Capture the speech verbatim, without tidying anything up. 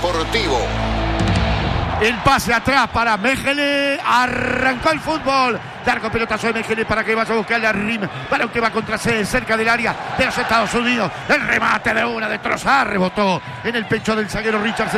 Deportivo. El pase atrás para Mejele. Arrancó el fútbol. Largo pelotazo de Mejele para que vaya a buscarle a Rim. Para que va contra C, cerca del área de los Estados Unidos. El remate de una, destrozar, rebotó en el pecho del zaguero Richardson.